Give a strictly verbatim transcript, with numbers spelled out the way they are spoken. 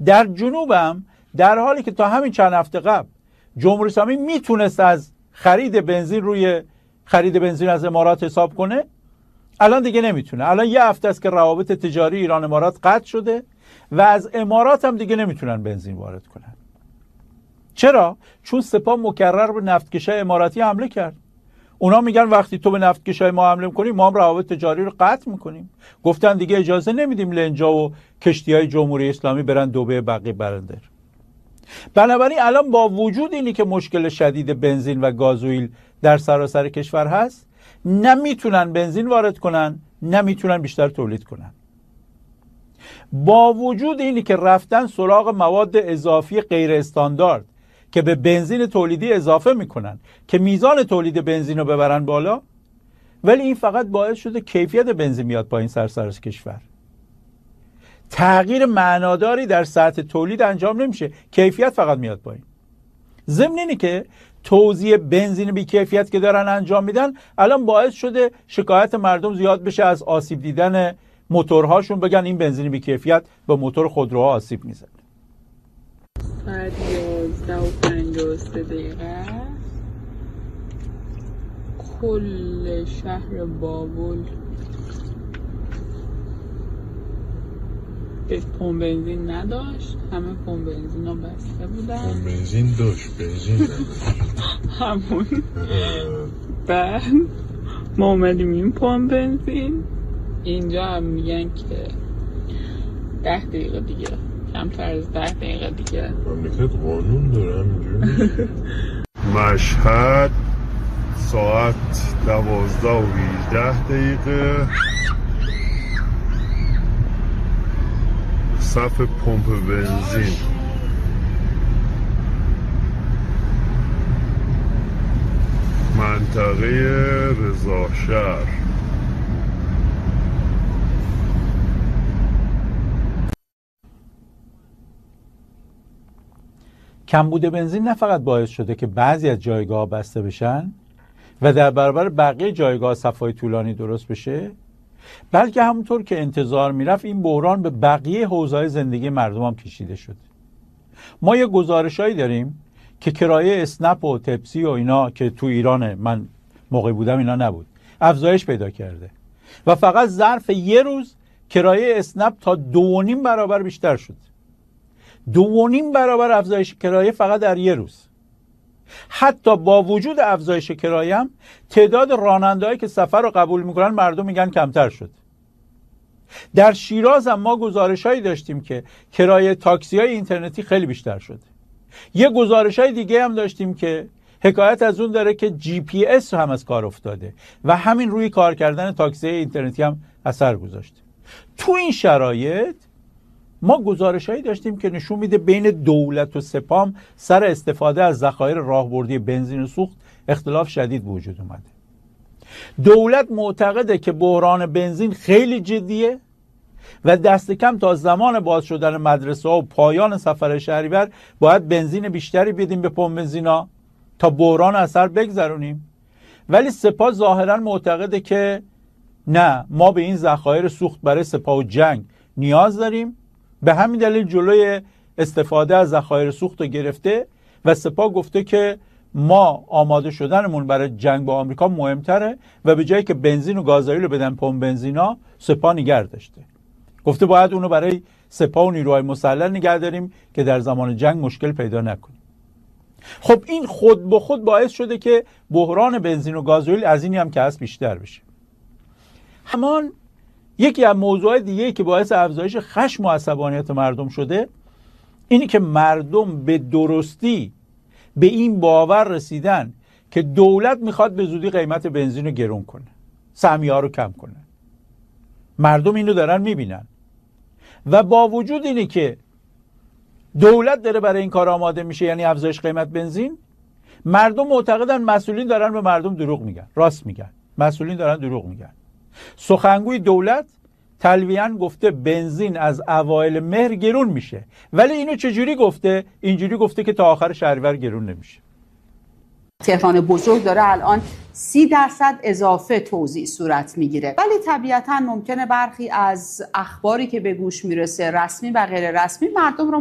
در جنوبم در حالی که تا همین چند هفته قبل جمهوری اسلامی میتونست از خرید بنزین روی خرید بنزین از امارات حساب کنه، الان دیگه نمیتونه. الان یه هفته است که روابط تجاری ایران امارات قطع شده و از امارات هم دیگه نمیتونن بنزین وارد کنن. چرا؟ چون سپاه مکرر به نفتکشای اماراتی حمله کرد. اونا میگن وقتی تو به نفتکشای ما حمله کنی ما هم روابط تجاری رو قطع میکنیم. گفتن دیگه اجازه نمیدیم لنجا و کشتیهای جمهوری اسلامی برن دبی بقی برندر. بنابراین الان با وجود اینی که مشکل شدید بنزین و گازوئیل در سراسر کشور هست، نمیتونن بنزین وارد کنن، نمیتونن بیشتر تولید کنن. با وجود اینی که رفتن سراغ مواد اضافی غیر استاندارد که به بنزین تولیدی اضافه میکنن که میزان تولید بنزین رو ببرن بالا، ولی این فقط باعث شده کیفیت بنزین میاد پایین سراسر کشور. تغییر معناداری در سطح تولید انجام نمیشه، کیفیت فقط میاد پایین. ضمن اینه که توزیع بنزین بی کیفیت که دارن انجام میدن الان باعث شده شکایت مردم زیاد بشه از آسیب دیدن موتورهاشون، بگن این بنزین بی کیفیت به موتور خودروها آسیب میزنه. ساعت یازده و پنجاه و سه دقیقه کل شهر بابل پمپ بنزین نداشت، همه پمپ بنزین ها بسته بودن. پمپ بنزین داشت، بنزین نداشت. همون بعد ما اومدیم این پمپ بنزین، اینجا هم میگن که ده دقیقه دیگه، کمتر از ده دقیقه دیگه. مملکت قانون داره همینجور. مشهد ساعت دوازده و هجده دقیقه، صف پمپ بنزین. منطقه رضاشهر. کمبود بنزین نه فقط باعث شده که بعضی از جایگاه بسته بشن و در برابر بقیه جایگاه صفای طولانی درست بشه، بلکه همونطور که انتظار میرفت این بحران به بقیه حوزه‌های زندگی مردم هم کشیده شده. ما یه گزارشایی داریم که کرایه اسنپ و تپسی و اینا که تو ایران من موقعی بودم اینا نبود، افزایش پیدا کرده و فقط ظرف یه روز کرایه اسنپ تا دو و نیم برابر بیشتر شد. دو و نیم برابر افزایش کرایه فقط در یه روز. حتی با وجود افزایش کرایه هم تعداد راننده‌هایی که سفر رو قبول میکنن مردم میگن کمتر شد. در شیراز هم ما گزارش‌هایی داشتیم که کرایه تاکسی‌های اینترنتی خیلی بیشتر شد. یه گزارش‌های دیگه هم داشتیم که حکایت از اون داره که جی پی اس هم از کار افتاده و همین روی کار کردن تاکسی‌های اینترنتی هم اثر گذاشته. تو این شرایط ما گزارش‌هایی داشتیم که نشون میده بین دولت و سپاه سر استفاده از ذخایر راهبردی بنزین و سوخت اختلاف شدید وجود اومده. دولت معتقده که بحران بنزین خیلی جدیه و دست کم تا زمان باز شدن مدرسه ها و پایان سفر شهریور باید بنزین بیشتری بدیم به پمپ بنزینا تا بحران اثر بگذرونیم. ولی سپاه ظاهرا معتقده که نه، ما به این ذخایر سوخت برای سپاه و جنگ نیاز داریم، به همین دلیل جلوی استفاده از ذخایر سوخت رو گرفته و سپاه گفته که ما آماده شدنمون برای جنگ با آمریکا مهمتره و به جایی که بنزین و گازوئیل رو بدن پمپ بنزینا، سپاه نگه داشته. گفته باید اونو برای سپاه و نیروهای مسلح نگه داریم که در زمان جنگ مشکل پیدا نکنیم. خب این خود به خود باعث شده که بحران بنزین و گازوئیل از اینی هم که هست بیشتر بشه. همان یکی از موضوعات دیگه‌ای که باعث افزایش خشم و عصبانیت مردم شده اینی که مردم به درستی به این باور رسیدن که دولت میخواد به زودی قیمت بنزین رو گرون کنه، سهمیه‌ها رو کم کنه. مردم اینو دارن میبینن و با وجود اینه که دولت داره برای این کار آماده میشه، یعنی افزایش قیمت بنزین، مردم معتقدن مسئولین دارن به مردم دروغ میگن. راست میگن، مسئولین دارن دروغ میگن. سخنگوی دولت تلویحاً گفته بنزین از اوایل مهر گرون میشه، ولی اینو چجوری گفته؟ اینجوری گفته که تا آخر شهریور گرون نمیشه. تهران بزرگ داره الان سی درصد اضافه توزیع صورت میگیره، ولی طبیعتاً ممکنه برخی از اخباری که به گوش میرسه رسمی و غیر رسمی مردم رو